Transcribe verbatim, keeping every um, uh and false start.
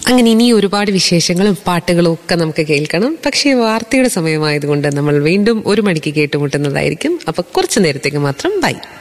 അങ്ങനെ ഇനി ഒരുപാട് വിശേഷങ്ങളും പാട്ടുകളും ഒക്കെ നമുക്ക് കേൾക്കണം. പക്ഷേ വാർത്തയുടെ സമയമായതുകൊണ്ട് നമ്മൾ വീണ്ടും ഒരു മണിക്ക് കേട്ടുമുട്ടുന്നതായിരിക്കും. അപ്പൊ കുറച്ചു നേരത്തേക്ക് മാത്രം ബൈ.